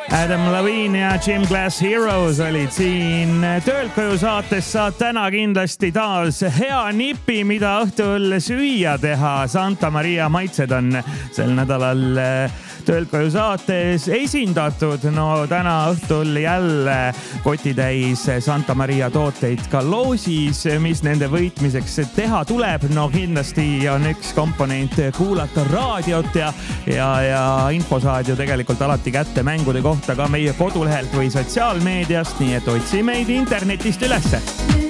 Adam Levine ja Gym Class Heroes olid siin Töölt koju saates. Saad täna kindlasti taas hea nipi, mida õhtul süüa teha. Santa Maria maitsed on sel nädalal Töölt koju saates esindatud. No täna õhtul jälle kotitäis Santa Maria tooteid ka loosis, mis nende võitmiseks teha tuleb. No kindlasti on üks komponent kuulata raadiot ja info saad ju tegelikult alati kätte mängude kohta ka meie kodulehelt või sotsiaalmeediast, nii et otsi meid internetist ülesse.